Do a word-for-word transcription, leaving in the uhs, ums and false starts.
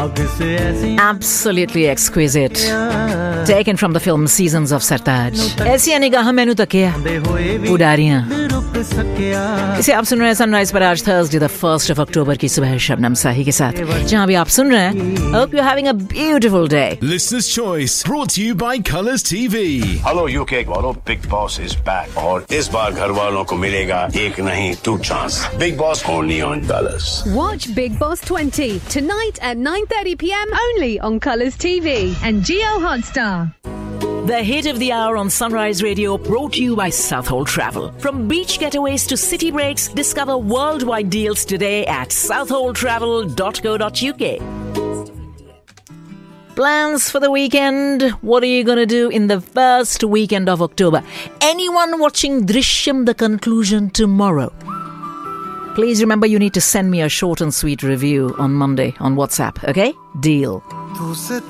Absolutely exquisite. Taken from the film Seasons of Sartaj. ऐसी निगाह मैंने तकिया उडारियां. इसे आप सुन रहे हैं सनराइज पर आज Thursday the first of October की सुबह शबनम साही के साथ जहां भी आप सुन रहे हैं. Hope you're having a beautiful day. Listener's Choice brought to you by Colours T V. Hello U K वालों, Big Boss is back और इस बार घर वालों को मिलेगा एक नहीं two chance. Big Boss only on Colours. Watch Big Boss twenty tonight at nine thirty p m only on Colours T V and Geo Hotstar. The hit of the hour on Sunrise Radio brought to you by Southhold Travel. From beach getaways to city breaks, discover worldwide deals today at southhold travel dot co dot u k. Plans for the weekend? What are you going to do in the first weekend of October? Anyone watching Drishyam the conclusion tomorrow? Please remember you need to send me a short and sweet review on Monday on WhatsApp, okay? Deal.